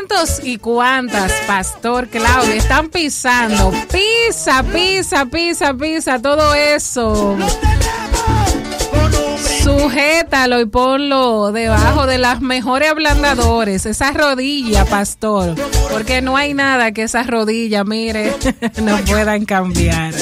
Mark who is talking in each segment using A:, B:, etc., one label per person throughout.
A: ¿Cuántos y cuántas, Pastor Claudio, están pisando? Pisa todo eso. Sujétalo y ponlo debajo de las mejores ablandadores, esas rodillas, Pastor, porque no hay nada que esas rodillas, mire, no puedan cambiar.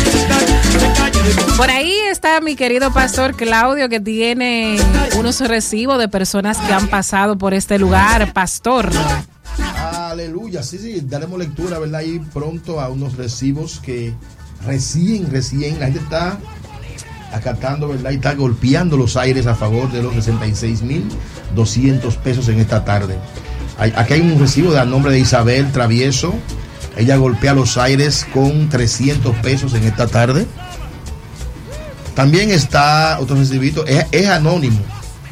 A: Por ahí está mi querido Pastor Claudio, que tiene unos recibos de personas que han pasado por este lugar, Pastor.
B: Aleluya, sí, daremos lectura, ¿verdad? Ahí pronto a unos recibos que recién, la gente está acatando, ¿verdad? Y está golpeando los aires a favor de los 66,200 pesos en esta tarde. Aquí hay un recibo de a nombre de Isabel Travieso. Ella golpea los aires con 300 pesos en esta tarde. También está otro recibito, es anónimo.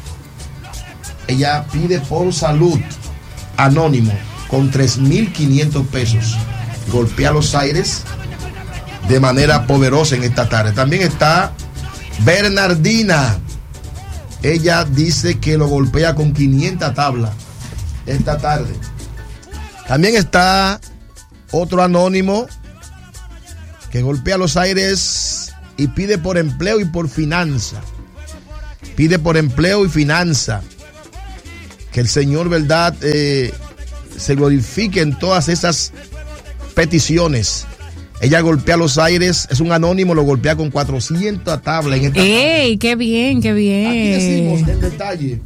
B: Ella pide por salud, anónimo, con 3,500 pesos. Golpea los aires de manera poderosa en esta tarde. También está Bernardina. Ella dice que lo golpea con 500 tablas esta tarde. También está otro anónimo que golpea los aires y pide por empleo y por finanza. Pide por empleo y finanza. Que el Señor, ¿verdad?, se glorifique en todas esas peticiones. Ella golpea los aires, es un anónimo, lo golpea con 400 tablas en esta
A: ¡Ey, qué bien, qué bien!
B: Aquí decimos en detalle,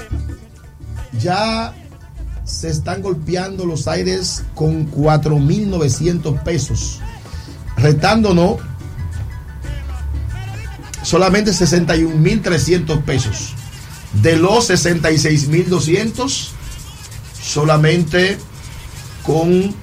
B: ya se están golpeando los aires con 4,900 pesos, retándonos solamente 61,300 pesos. De los 66,200, solamente con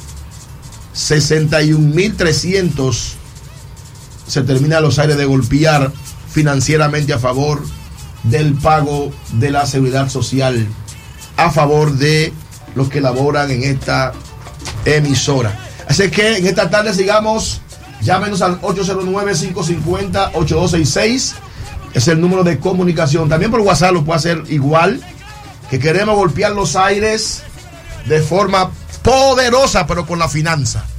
B: 61,300 se termina los aires de golpear financieramente a favor del pago de la seguridad social, a favor de los que laboran en esta emisora. Así que en esta tarde sigamos, llámenos al 809-550-8266, es el número de comunicación. También por WhatsApp lo puede hacer igual, que queremos golpear los aires de forma poderosa, pero con la finanza.